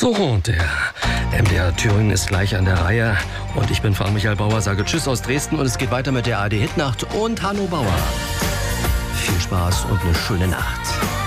So, und der MDR Thüringen ist gleich an der Reihe. Und ich bin Frank Michael Bauer, sage Tschüss aus Dresden. Und es geht weiter mit der ARD Hitnacht und Hanno Bauer. Viel Spaß und eine schöne Nacht.